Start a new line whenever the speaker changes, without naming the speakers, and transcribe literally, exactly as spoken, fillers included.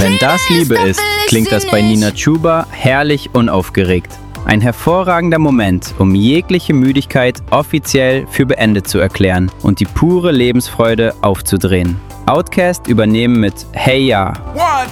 Wenn das Liebe ist, klingt das bei Nina Chuba herrlich unaufgeregt. Ein hervorragender Moment, um jegliche Müdigkeit offiziell für beendet zu erklären und die pure Lebensfreude aufzudrehen. Outkast übernehmen mit Hey Ya.
One,